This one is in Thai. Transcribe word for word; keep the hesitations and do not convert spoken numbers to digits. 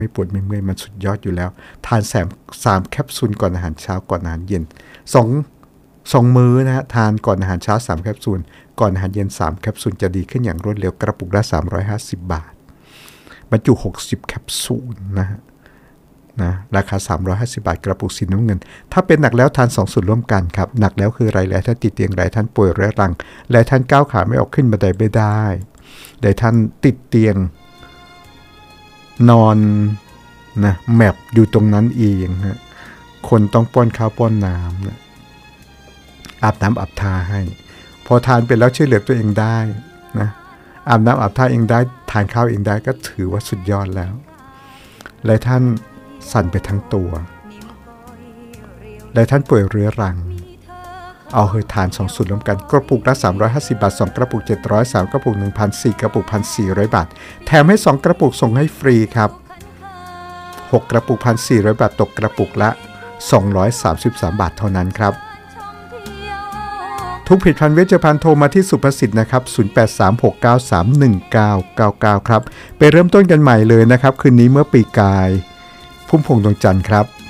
ไม่ปวดไม่เมื่อยมันสุดยอดอยู่แล้วทานแสมสามแคปซูลก่อนอาหารเช้าก่อนอาหารเย็นสองสองมื้อนะฮะทานก่อนอาหารเช้าสามแคปซูลก่อนอาหารเย็นสามแคปซูลจะดีขึ้นอย่างรวดเร็วกระปุกละสามร้อยห้าสิบบาทบรรจุหกสิบแคปซูลนะฮะนะราคาสามร้อยห้าสิบบาทกระปุกสีน้ำเงินถ้าเป็นหนักแล้วทานสองสูตรร่วมกันครับหนักแล้วคืออะไรหลายท่านติดเตียงหลายท่านป่วยเรื้อรังหลายท่านก้าวขาไม่ออกขึ้นบันไดไม่ได้หลายท่านติดเตียงนอนนะแมปอยู่ตรงนั้นเองฮะคนต้องป้อนข้าวป้อนน้ำนะอาบน้ำอาบท่าให้พอทานไปแล้วช่วยเหลือตัวเองได้นะอาบน้ำอาบท่าเองได้ทานข้าวเองได้ก็ถือว่าสุดยอดแล้วหลายท่านสั่นไปทั้งตัวหลายท่านป่วยเรื้อรังเอาเฮยทานสองสูตรร่วมกันกระปุกละสามร้อยห้าสิบบาทสองกระปุกเจ็ดร้อยสามกระปุก หนึ่งพันสี่ร้อย กระปุก หนึ่งพันสี่ร้อย บาทแถมให้สองกระปุกส่งให้ฟรีครับหกกระปุก หนึ่งพันสี่ร้อย บาทตกกระปุกละสองร้อยสามสิบสามบาทเท่านั้นครับทุกผลิตภัณฑ์เวชภัณฑ์โทรมาที่สุภสิทธิ์นะครับศูนย์ แปด สาม หก เก้า สาม หนึ่ง เก้า เก้า เก้าครับไปเริ่มต้นกันใหม่เลยนะครับคืนนี้เมื่อปีกายพุ่มพวงดวงจันทร์ครับ